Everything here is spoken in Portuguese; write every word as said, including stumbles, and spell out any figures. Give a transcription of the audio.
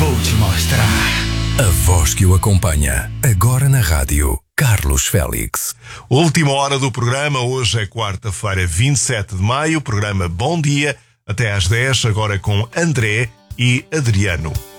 Vou-te mostrar. A voz que o acompanha, agora na rádio, Carlos Félix. Última hora do programa, hoje é quarta-feira, vinte e sete de maio, programa Bom Dia, até às dez, agora com André e Adriano.